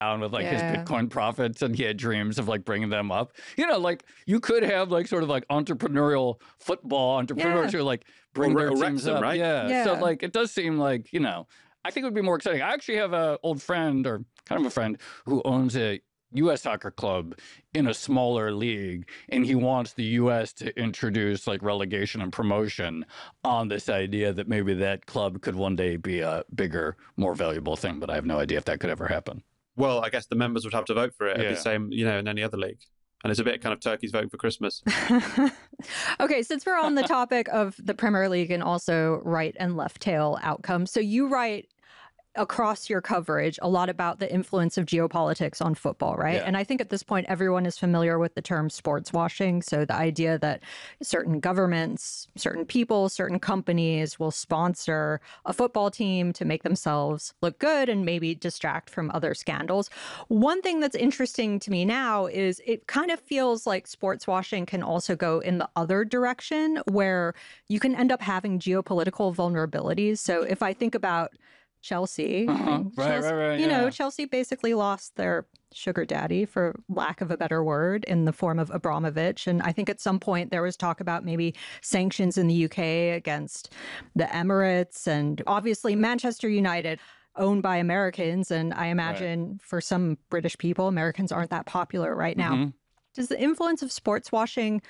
down with like his Bitcoin profits, and he had dreams of like bringing them up. You know, like you could have like sort of like entrepreneurial football entrepreneurs who like bring their teams up. Right? Yeah. So like it does seem like, you know, I think it would be more exciting. I actually have an old friend, or kind of a friend, who owns a U.S. soccer club in a smaller league, and he wants the U.S. to introduce like relegation and promotion on this idea that maybe that club could one day be a bigger, more valuable thing. But I have no idea if that could ever happen. Well, I guess the members would have to vote for it. The same, you know, in any other league. And it's a bit kind of turkeys voting for Christmas. Okay, since we're on the topic of the Premier League and also right and left tail outcomes, so you write across your coverage a lot about the influence of geopolitics on football, right? Yeah. And I think at this point, everyone is familiar with the term sports washing. So the idea that certain governments, certain people, certain companies will sponsor a football team to make themselves look good and maybe distract from other scandals. One thing that's interesting to me now is it kind of feels like sports washing can also go in the other direction, where you can end up having geopolitical vulnerabilities. So if I think about Chelsea. Right. You know, Chelsea basically lost their sugar daddy, for lack of a better word, in the form of Abramovich. And I think at some point there was talk about maybe sanctions in the UK against the Emirates, and obviously Manchester United, owned by Americans. And I imagine for some British people, Americans aren't that popular right now. Does the influence of sports washing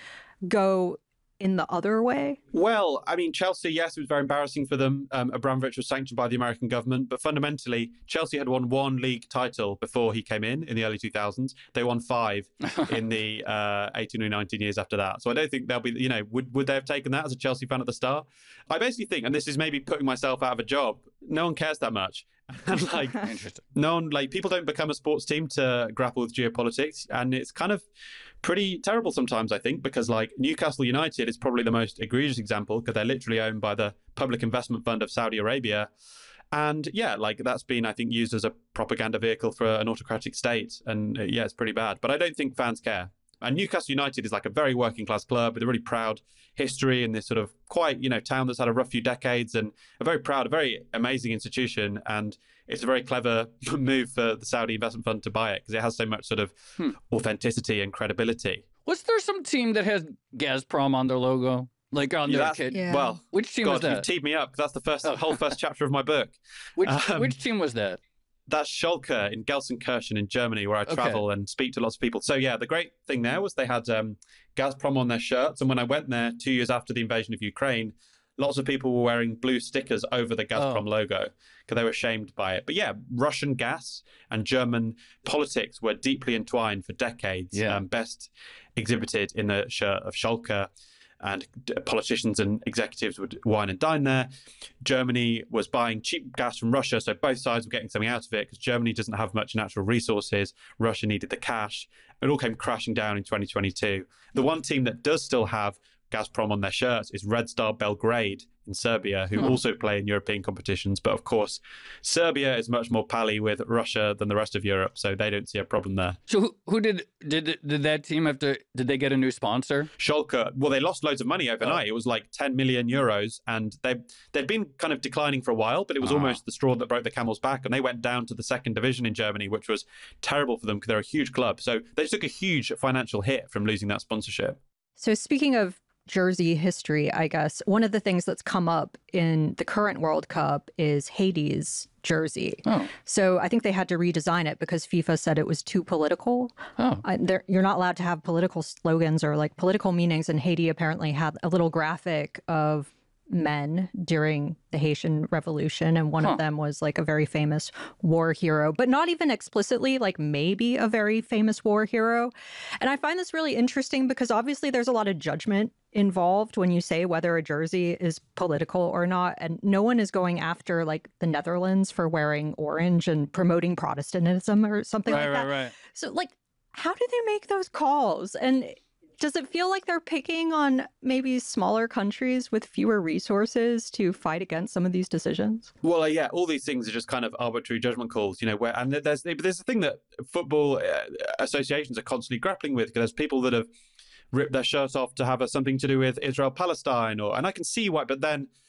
go in the other way? Well, I mean, Chelsea, yes, it was very embarrassing for them. Abramovich was sanctioned by the American government, but fundamentally, Chelsea had won one league title before he came in the early 2000s. They won 5 in the 18 or 19 years after that. So I don't think they'll be, you know, would they have taken that as a Chelsea fan at the start? I basically think, and this is maybe putting myself out of a job, no one cares that much. And like, no one, like, people don't become a sports team to grapple with geopolitics. And it's kind of pretty terrible sometimes, I think, because like Newcastle United is probably the most egregious example, because they're literally owned by the Public Investment Fund of Saudi Arabia. And yeah, like that's been, I think, used as a propaganda vehicle for an autocratic state. And yeah, it's pretty bad. But I don't think fans care. And Newcastle United is like a very working class club with a really proud history in this sort of quite, you know, town that's had a rough few decades, and a very proud, a very amazing institution. And it's a very clever move for the Saudi investment fund to buy it, because it has so much sort of authenticity and credibility. Was there some team that has Gazprom on their logo? Like on their kit? Yeah. Well, which team was that? You've teed me up, because that's the whole first chapter of my book. Which team was that? That's Schalke in Gelsenkirchen in Germany, where I travel and speak to lots of people. So yeah, the great thing there was they had Gazprom on their shirts. And when I went there 2 years after the invasion of Ukraine, lots of people were wearing blue stickers over the Gazprom logo because they were shamed by it. But yeah, Russian gas and German politics were deeply entwined for decades. Best exhibited in the shirt of Schalke. And politicians and executives would wine and dine there. Germany was buying cheap gas from Russia, so both sides were getting something out of it, because Germany doesn't have much natural resources. Russia needed the cash. It all came crashing down in 2022. The one team that does still have Gazprom on their shirts is Red Star Belgrade in Serbia, who also play in European competitions. But of course, Serbia is much more pally with Russia than the rest of Europe, so they don't see a problem there. So who did that team have to, did they get a new sponsor? Schalke, well, they lost loads of money overnight. It was like 10 million euros, and they'd been kind of declining for a while, but it was almost the straw that broke the camel's back, and they went down to the second division in Germany, which was terrible for them because they're a huge club. So they took a huge financial hit from losing that sponsorship. So speaking of jersey history, I guess, one of the things that's come up in the current World Cup is Haiti's jersey. So I think they had to redesign it because FIFA said it was too political. You're not allowed to have political slogans or like political meanings, and Haiti apparently had a little graphic of men during the Haitian Revolution, and one of them was like a very famous war hero, but not even explicitly, like maybe a very famous war hero. And I find this really interesting because obviously there's a lot of judgment involved when you say whether a jersey is political or not, and no one is going after like the Netherlands for wearing orange and promoting Protestantism or something like that. Right. So like, how do they make those calls? And does it feel like they're picking on maybe smaller countries with fewer resources to fight against some of these decisions? Well, yeah, all these things are just kind of arbitrary judgment calls, you know, where, and there's a thing that football associations are constantly grappling with, because there's people that have ripped their shirts off to have something to do with Israel-Palestine, and I can see why, but then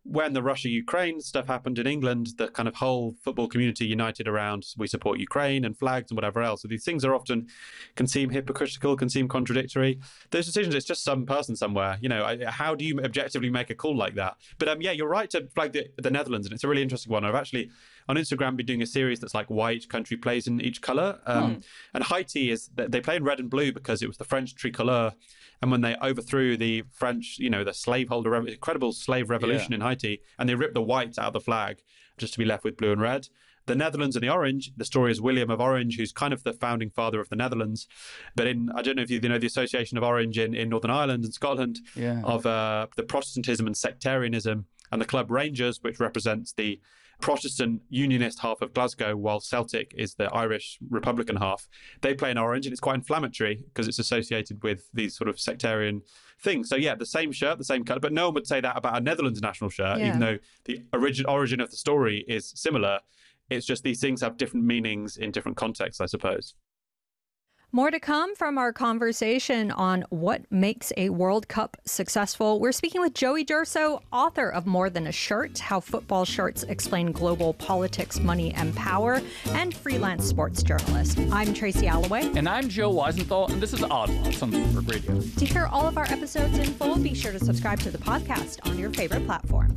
when the Russia-Ukraine stuff happened in England, the kind of whole football community united around we support Ukraine and flags and whatever else. So these things are often can seem hypocritical, can seem contradictory. Those decisions, it's just some person somewhere. How do you objectively make a call like that? But you're right to flag the Netherlands, and it's a really interesting one. I've actually on Instagram been doing a series that's like why each country plays in each color. And Haiti they play in red and blue because it was the French tricolor. And when they overthrew the French, the slaveholder, incredible slave revolution in Haiti, and they ripped the white out of the flag just to be left with blue and red. The Netherlands and the orange, the story is William of Orange, who's kind of the founding father of the Netherlands. But I don't know if you know the Association of Orange in Northern Ireland and Scotland, of the Protestantism and sectarianism, and the Club Rangers, which represents the Protestant unionist half of Glasgow, while Celtic is the Irish Republican half. They play in orange, and it's quite inflammatory because it's associated with these sort of sectarian things. So the same shirt, the same colour, but no one would say that about a Netherlands national shirt, even though the origin of the story is similar. It's just these things have different meanings in different contexts, I suppose. More to come from our conversation on what makes a World Cup successful. We're speaking with Joey Durso, author of More Than a Shirt, How Football Shirts Explain Global Politics, Money, and Power, and freelance sports journalist. I'm Tracy Alloway. And I'm Joe Weisenthal, and this is Odd Lots on Bloomberg Radio. To hear all of our episodes in full, be sure to subscribe to the podcast on your favorite platform.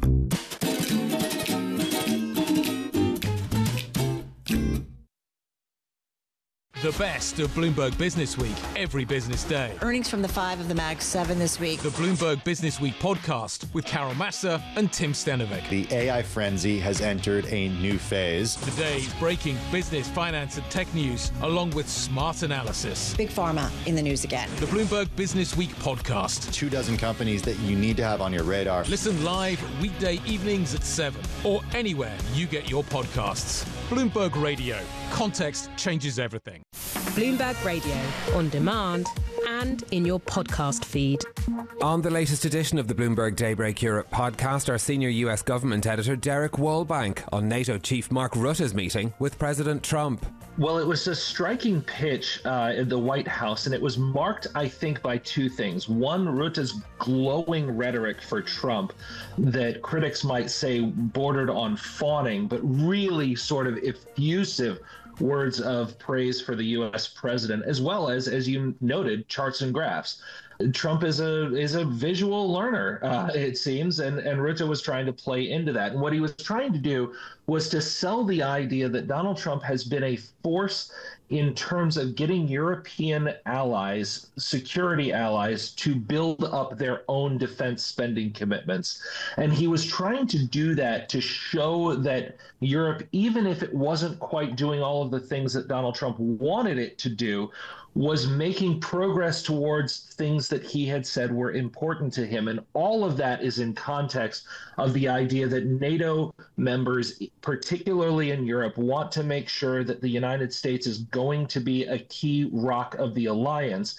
The best of Bloomberg Business Week every business day. Earnings from the 5 of the Mag 7 this week. The Bloomberg Business Week podcast with Carol Massa and Tim Stenovic. The AI frenzy has entered a new phase. The day's breaking business, finance and tech news, along with smart analysis. Big Pharma in the news again. The Bloomberg Business Week podcast. 24 companies that you need to have on your radar. Listen live weekday evenings at 7 or anywhere you get your podcasts. Bloomberg Radio. Context changes everything. Bloomberg Radio, on demand and in your podcast feed. On the latest edition of the Bloomberg Daybreak Europe podcast, our senior US government editor Derek Wallbank on NATO chief Mark Rutte's meeting with President Trump. Well, it was a striking pitch in the White House, and it was marked, I think, by two things. One, Rutte's glowing rhetoric for Trump that critics might say bordered on fawning, but really sort of effusive words of praise for the U.S. president, as well as you noted, charts and graphs. Trump is a visual learner, it seems, and Rutte was trying to play into that. And what he was trying to do was to sell the idea that Donald Trump has been a force in terms of getting European allies, security allies, to build up their own defense spending commitments. And he was trying to do that to show that Europe, even if it wasn't quite doing all of the things that Donald Trump wanted it to do, was making progress towards things that he had said were important to him. And all of that is in context of the idea that NATO members, particularly in Europe, want to make sure that the United States is going to be a key rock of the alliance,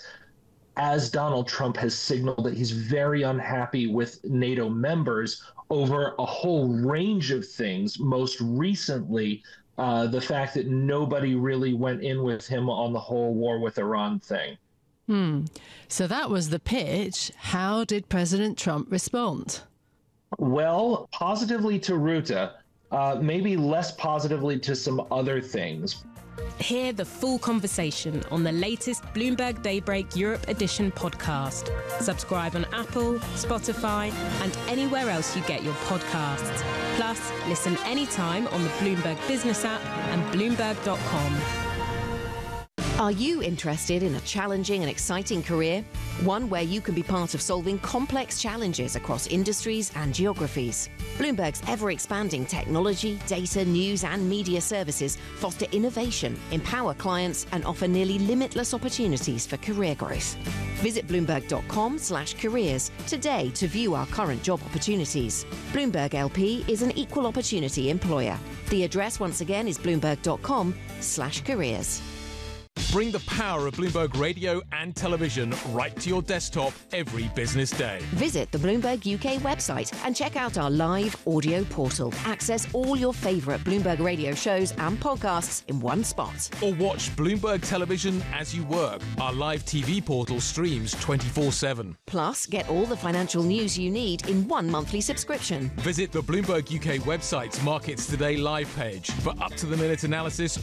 as Donald Trump has signaled that he's very unhappy with NATO members over a whole range of things, most recently the fact that nobody really went in with him on the whole war with Iran thing. So that was the pitch. How did President Trump respond? Well, positively to Rutte, maybe less positively to some other things. Hear the full conversation on the latest Bloomberg Daybreak Europe Edition podcast. Subscribe on Apple, Spotify, and anywhere else you get your podcasts. Plus, listen anytime on the Bloomberg Business app and Bloomberg.com. Are you interested in a challenging and exciting career? One where you can be part of solving complex challenges across industries and geographies. Bloomberg's ever-expanding technology, data, news and media services foster innovation, empower clients and offer nearly limitless opportunities for career growth. Visit Bloomberg.com/careers today to view our current job opportunities. Bloomberg LP is an equal opportunity employer. The address once again is Bloomberg.com/careers. Bring the power of Bloomberg Radio and television right to your desktop every business day. Visit the Bloomberg UK website and check out our live audio portal. Access all your favourite Bloomberg Radio shows and podcasts in one spot. Or watch Bloomberg Television as you work. Our live TV portal streams 24/7. Plus, get all the financial news you need in one monthly subscription. Visit the Bloomberg UK website's Markets Today live page for up-to-the-minute analysis